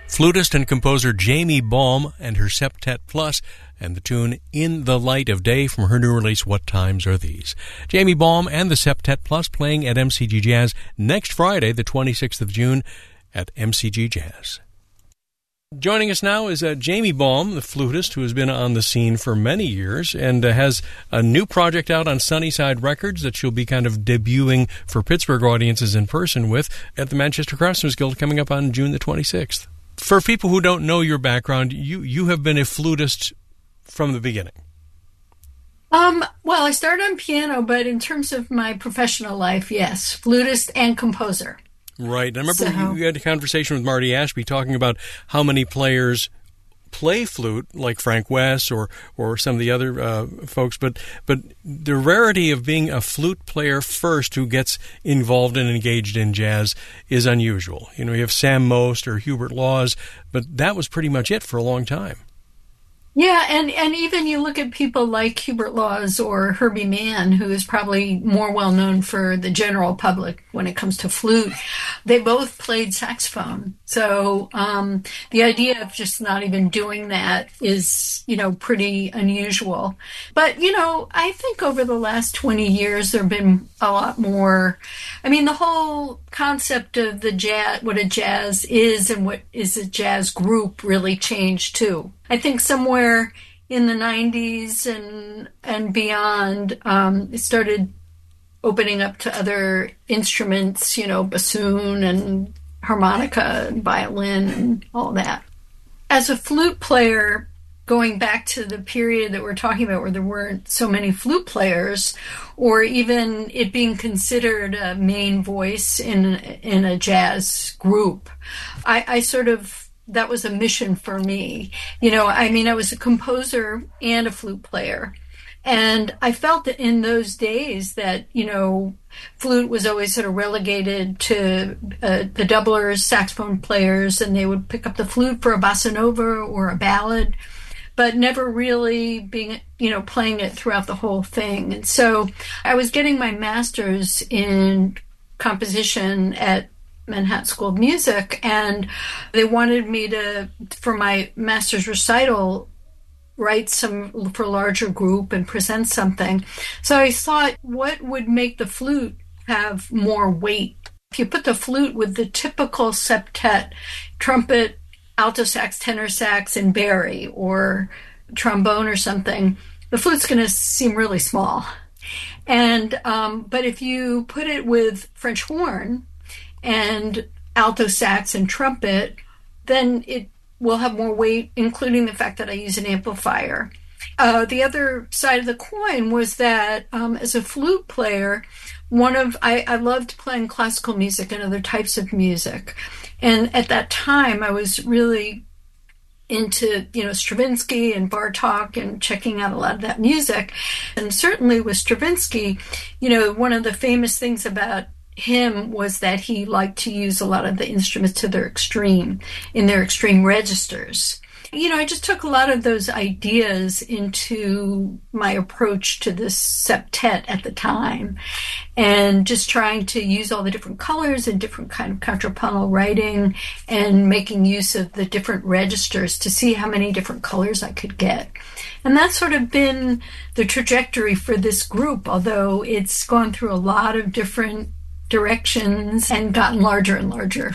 Flutist and composer Jamie Baum and her Septet Plus, and the tune In the Light of Day from her new release, What Times Are These? Jamie Baum and the Septet Plus playing at MCG Jazz next Friday, the 26th of June, at MCG Jazz. Joining us now is Jamie Baum, the flutist, who has been on the scene for many years and has a new project out on Sunnyside Records that she'll be kind of debuting for Pittsburgh audiences in person with at the Manchester Craftsmen's Guild coming up on June the 26th. For people who don't know your background, you have been a flutist from the beginning. Well, I started on piano, but in terms of my professional life, yes, flutist and composer. Right. I remember you had a conversation with Marty Ashby talking about how many players play flute, like Frank West or some of the other folks, but the rarity of being a flute player first who gets involved and engaged in jazz is unusual. You have Sam Most or Hubert Laws, but that was pretty much it for a long time. Yeah, and even you look at people like Hubert Laws or Herbie Mann, who is probably more well-known for the general public when it comes to flute. They both played saxophone. So the idea of just not even doing that is, pretty unusual. But, I think over the last 20 years, there have been a lot more. I mean, the whole concept of the jazz, what a jazz is and what is a jazz group really changed too. I think somewhere in the 90s and beyond, it started opening up to other instruments, bassoon and harmonica and violin and all that. As a flute player, going back to the period that we're talking about where there weren't so many flute players, or even it being considered a main voice in a jazz group, I sort of, that was a mission for me. I was a composer and a flute player. And I felt that in those days that, flute was always sort of relegated to the doublers, saxophone players, and they would pick up the flute for a bossa nova or a ballad, but never really being, playing it throughout the whole thing. And so I was getting my master's in composition at Manhattan School of Music, and they wanted me to, for my master's recital, write some for a larger group and present something. So I thought, what would make the flute have more weight? If you put the flute with the typical septet, trumpet, alto sax, tenor sax, and bari, or trombone or something, the flute's going to seem really small. And but if you put it with French horn and alto sax and trumpet, then it will have more weight, including the fact that I use an amplifier. The other side of the coin was that as a flute player, I loved playing classical music and other types of music. And at that time, I was really into, Stravinsky and Bartók and checking out a lot of that music. And certainly with Stravinsky, one of the famous things about him was that he liked to use a lot of the instruments to their extreme, in their extreme registers. I just took a lot of those ideas into my approach to this septet at the time, and just trying to use all the different colors and different kind of contrapuntal writing and making use of the different registers to see how many different colors I could get. And that's sort of been the trajectory for this group, although it's gone through a lot of different directions and gotten larger and larger.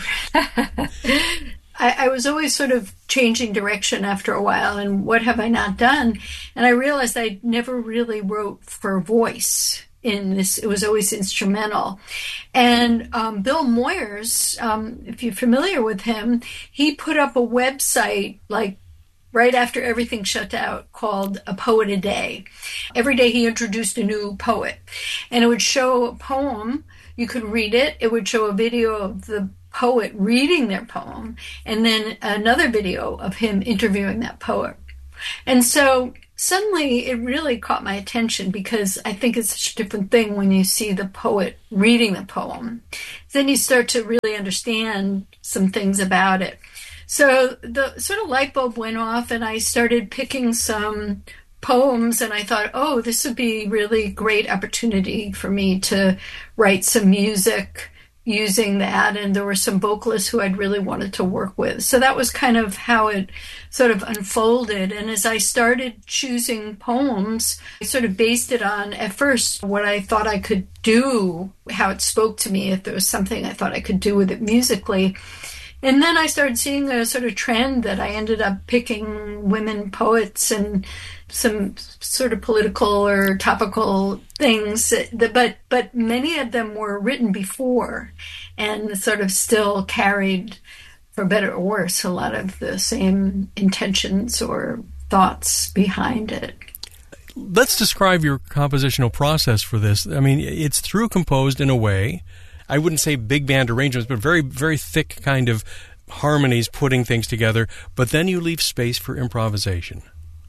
I was always sort of changing direction after a while, and what have I not done? And I realized I never really wrote for voice in this. It was always instrumental. And Bill Moyers, if you're familiar with him, he put up a website like right after everything shut down called A Poet a Day. Every day he introduced a new poet, and it would show a poem. You could read it. It would show a video of the poet reading their poem, and then another video of him interviewing that poet. And so suddenly it really caught my attention, because I think it's such a different thing when you see the poet reading the poem. Then you start to really understand some things about it. So the sort of light bulb went off, and I started picking some poems, and I thought, oh, this would be really great opportunity for me to write some music using that, and there were some vocalists who I'd really wanted to work with. So that was kind of how it sort of unfolded. And as I started choosing poems, I sort of based it on, at first, what I thought I could do, how it spoke to me, if there was something I thought I could do with it musically. And then I started seeing a sort of trend that I ended up picking women poets and some sort of political or topical things, but many of them were written before and sort of still carried, for better or worse, a lot of the same intentions or thoughts behind it. Let's describe your compositional process for this. I mean, it's through composed in a way. I wouldn't say big band arrangements, but very, very thick kind of harmonies putting things together. But then you leave space for improvisation.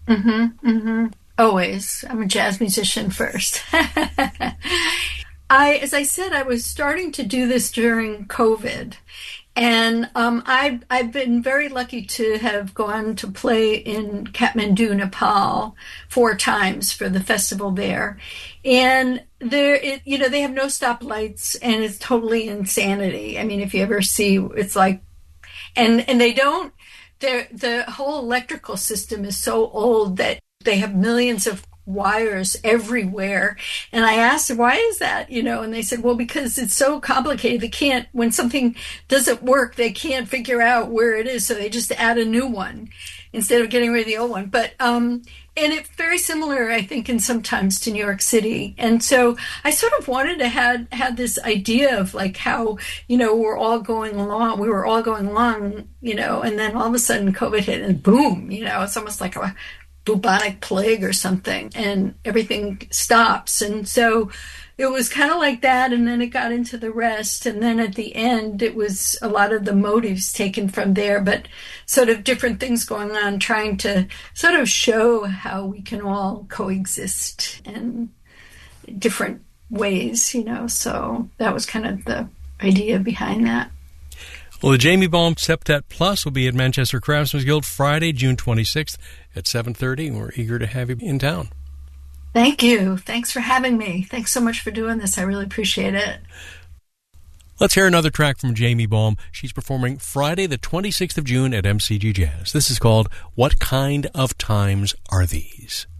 Always. I'm a jazz musician first. As I said, I was starting to do this during COVID. And I've been very lucky to have gone to play in Kathmandu, Nepal 4 times for the festival there. And they have no stoplights, and it's totally insanity. I mean, if you ever see, it's like, and they don't, the whole electrical system is so old that they have millions of wires everywhere. And I asked, why is that? And they said, well, because it's so complicated. They can't, when something doesn't work, they can't figure out where it is. So they just add a new one instead of getting rid of the old one. But, and it's very similar, I think, in sometimes to New York City. And so I sort of wanted to had this idea of like how, we were all going along, and then all of a sudden COVID hit and boom, it's almost like a bubonic plague or something, and everything stops. And so it was kind of like that, and then it got into the rest, and then at the end it was a lot of the motives taken from there, but sort of different things going on, trying to sort of show how we can all coexist in different ways, so that was kind of the idea behind that. Well, the Jamie Baum Septet Plus will be at Manchester Craftsmen's Guild Friday, June 26th at 7:30, and we're eager to have you in town. Thank you. Thanks for having me. Thanks so much for doing this. I really appreciate it. Let's hear another track from Jamie Baum. She's performing Friday, the 26th of June at MCG Jazz. This is called What Kind of Times Are These?